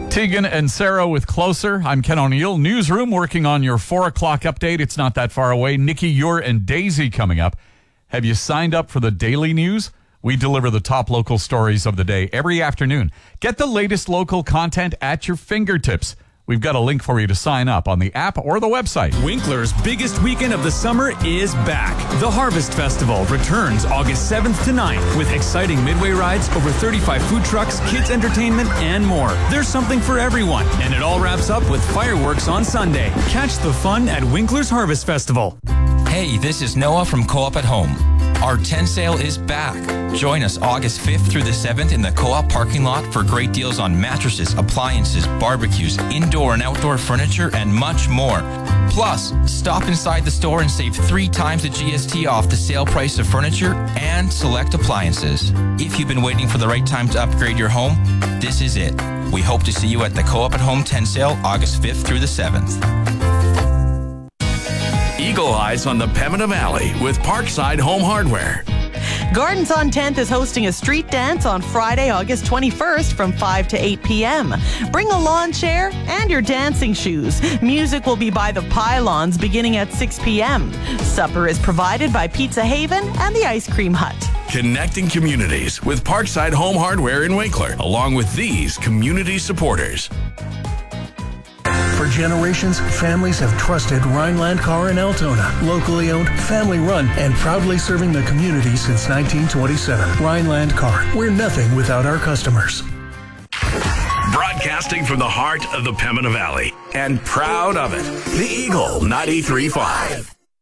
Tegan and Sarah with Closer. I'm Ken O'Neill. Newsroom working on your 4 o'clock update. It's not that far away. Nikki, Ure, and Daisy coming up. Have you signed up for the daily news? We deliver the top local stories of the day every afternoon. Get the latest local content at your fingertips. We've got a link for you to sign up on the app or the website. Winkler's biggest weekend of the summer is back. The Harvest Festival returns August 7th to 9th with exciting midway rides, over 35 food trucks, kids entertainment, and more. There's something for everyone, and it all wraps up with fireworks on Sunday. Catch the fun at Winkler's Harvest Festival. Hey, this is Noah from Co-op at Home. Our tent sale is back. Join us August 5th through the 7th in the Co-op parking lot for great deals on mattresses, appliances, barbecues, indoor and outdoor furniture, and much more. Plus, stop inside the store and save 3 times the GST off the sale price of furniture and select appliances. If you've been waiting for the right time to upgrade your home, this is it. We hope to see you at the Co-op at Home tent sale August 5th through the 7th. Eagle Eyes on the Pembina Valley with Parkside Home Hardware. Gardens on 10th is hosting a street dance on Friday, August 21st from 5 to 8 p.m. Bring a lawn chair and your dancing shoes. Music will be by the Pylons beginning at 6 p.m. Supper is provided by Pizza Haven and the Ice Cream Hut. Connecting communities with Parkside Home Hardware in Winkler, along with these community supporters. For generations, families have trusted Rhineland Car in Altona. Locally owned, family run, and proudly serving the community since 1927. Rhineland Car. We're nothing without our customers. Broadcasting from the heart of the Pembina Valley and proud of it. The Eagle 93.5.